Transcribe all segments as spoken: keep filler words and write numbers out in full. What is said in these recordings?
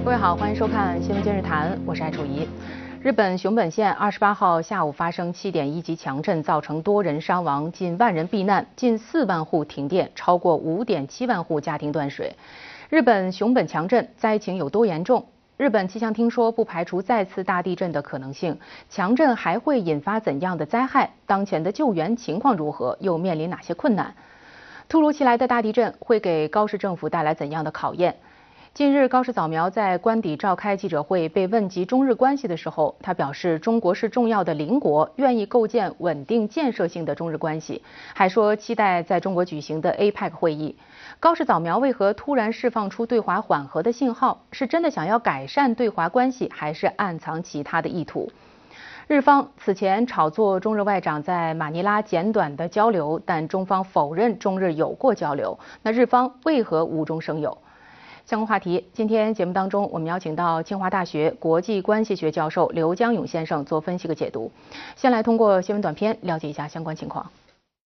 各位好，欢迎收看《新闻今日谈》，我是艾楚怡。日本熊本县二十八号下午发生七点一级强震，造成多人伤亡，近万人避难，近四万户停电，超过五点七万户家庭断水。日本熊本强震灾情有多严重？日本气象厅说，不排除再次大地震的可能性。强震还会引发怎样的灾害？当前的救援情况如何？又面临哪些困难？突如其来的大地震会给高市政府带来怎样的考验？近日，高市早苗在官邸召开记者会，被问及中日关系的时候，他表示中国是重要的邻国，愿意构建稳定建设性的中日关系，还说期待在中国举行的 A PEC 会议。高市早苗为何突然释放出对华缓和的信号？是真的想要改善对华关系，还是暗藏其他的意图？日方此前炒作中日外长在马尼拉简短的交流，但中方否认中日有过交流。那日方为何无中生有？相关话题，今天节目当中，我们邀请到清华大学国际关系学教授刘江勇先生做分析和解读。先来通过新闻短片了解一下相关情况。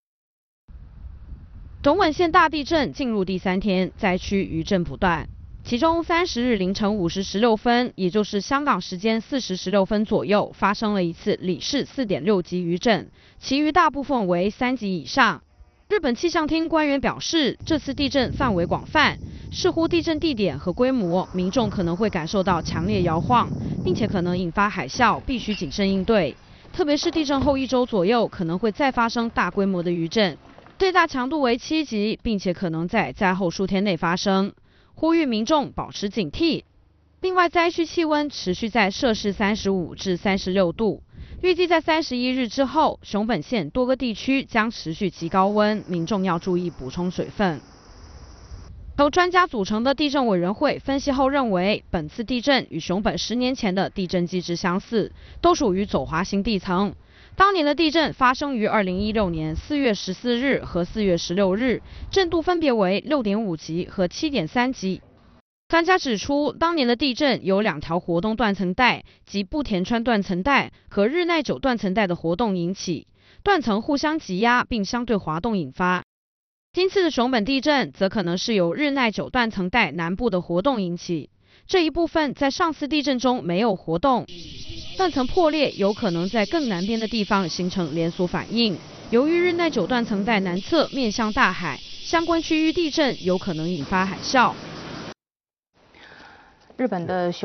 熊本县大地震进入第三天，灾区余震不断。其中三十日凌晨五时十六分，也就是香港时间四时十六分左右，发生了一次里氏四点六级余震，其余大部分为三级以上。日本气象厅官员表示，这次地震范围广泛，视乎地震地点和规模，民众可能会感受到强烈摇晃，并且可能引发海啸，必须谨慎应对。特别是地震后一周左右，可能会再发生大规模的余震，最大强度为七级，并且可能在灾后数天内发生。呼吁民众保持警惕。另外，灾区气温持续在摄氏三十五至三十六度。预计在三十一日之后，熊本县多个地区将持续极高温，民众要注意补充水分。由专家组成的地震委员会分析后认为，本次地震与熊本十年前的地震机制相似，都属于走滑型地层。当年的地震发生于二零一六年四月十四日和四月十六日，震度分别为六点五级和七点三级。专家指出，当年的地震由两条活动断层带及不田川断层带和日奈久断层带的活动引起，断层互相挤压并相对滑动引发。今次的熊本地震则可能是由日奈久断层带南部的活动引起，这一部分在上次地震中没有活动。断层破裂有可能在更南边的地方形成连锁反应。由于日奈久断层带南侧面向大海，相关区域地震有可能引发海啸。 日本的熊